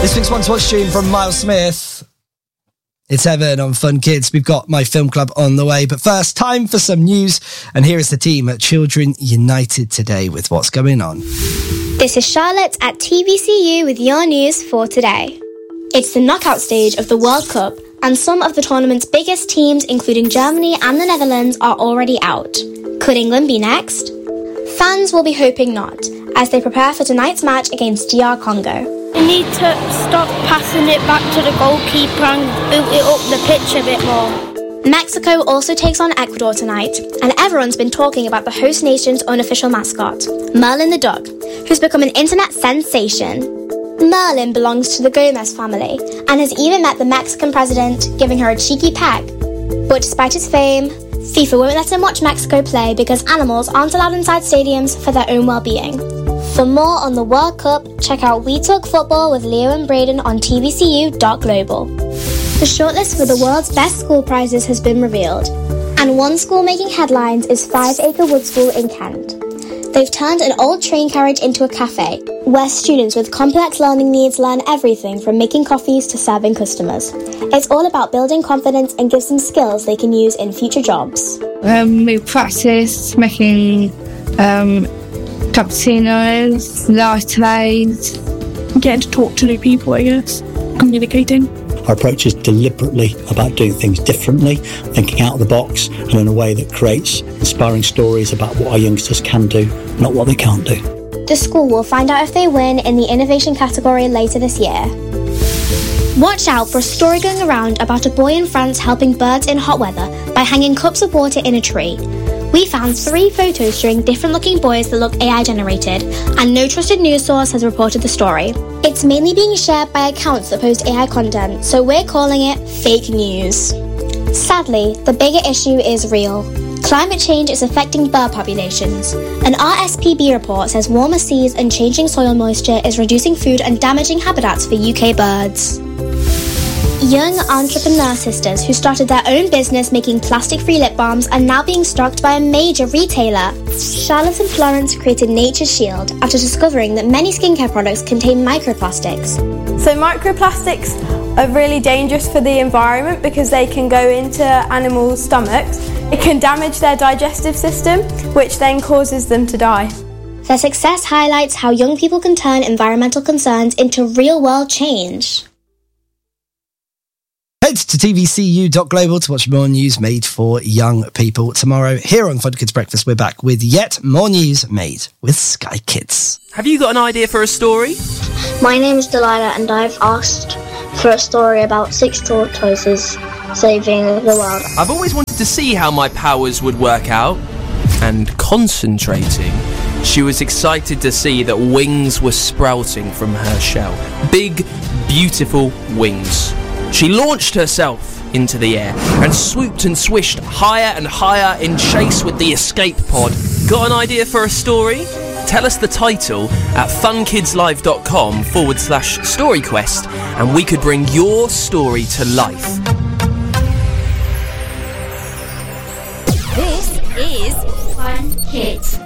This week's One to Watch tune from Miles Smith. It's Evan on Fun Kids. We've got my film club on the way. But first, time for some news. And here is the team at Children United today with what's going on. This is Charlotte at TVCU with your news for today. It's the knockout stage of the World Cup, and some of the tournament's biggest teams, including Germany and the Netherlands, are already out. Could England be next? Fans will be hoping not, as they prepare for tonight's match against DR Congo. We need to stop passing it back to the goalkeeper and boot it up the pitch a bit more. Mexico also takes on Ecuador tonight, and everyone's been talking about the host nation's unofficial mascot, Merlin the dog, who's become an internet sensation. Merlin belongs to the Gomez family and has even met the Mexican president, giving her a cheeky peck. But despite his fame, FIFA won't let him watch Mexico play because animals aren't allowed inside stadiums for their own well-being. For more on the World Cup, check out We Talk Football with Leo and Braden on tvcu.global. The shortlist for the world's best school prizes has been revealed, and one school making headlines is 5 Acre Wood School in Kent. They've turned an old train carriage into a cafe, where students with complex learning needs learn everything from making coffees to serving customers. It's all about building confidence and gives them skills they can use in future jobs. We practice making cappuccinos, lattes. Getting to talk to new people, I guess. Communicating. Our approach is deliberately about doing things differently, thinking out of the box, and in a way that creates inspiring stories about what our youngsters can do, not what they can't do. The school will find out if they win in the innovation category later this year. Watch out for a story going around about a boy in France helping birds in hot weather by hanging cups of water in a tree. We found 3 photos showing different looking boys that look AI generated, and no trusted news source has reported the story. It's mainly being shared by accounts that post AI content, so we're calling it fake news. Sadly, the bigger issue is real. Climate change is affecting bird populations. An RSPB report says warmer seas and changing soil moisture is reducing food and damaging habitats for UK birds. Young entrepreneur sisters who started their own business making plastic-free lip balms are now being stalked by a major retailer. Charlotte and Florence created Nature's Shield after discovering that many skincare products contain microplastics. So microplastics are really dangerous for the environment because they can go into animals' stomachs. It can damage their digestive system, which then causes them to die. Their success highlights how young people can turn environmental concerns into real-world change. Head to tvcu.global to watch more news made for young people. Tomorrow, here on Fun Kids Breakfast, we're back with yet more news made with Sky Kids. Have you got an idea for a story? My name is Delilah and I've asked for a story about 6 tortoises saving the world. I've always wanted to see how my powers would work out. And concentrating, she was excited to see that wings were sprouting from her shell. Big, beautiful wings. She launched herself into the air and swooped and swished higher and higher in chase with the escape pod. Got an idea for a story? Tell us the title at funkidslive.com/storyquest and we could bring your story to life. This is Fun Kids.